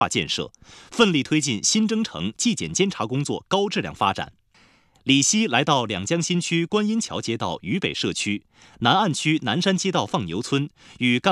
化建设，奋力推进新征程纪检监察工作高质量发展。李希来到两江新区观音桥街道渝北社区、南岸区南山街道放牛村，与干